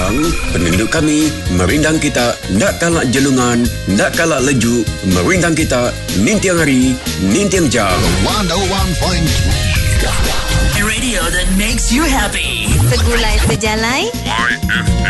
Rindang, penunduk kami, merindang kita, nak kalak jelungan, nak kalak leju, merindang kita, nintiang hari, nintiang jam. 101.3 Radio that makes you happy. Segulai sejalai.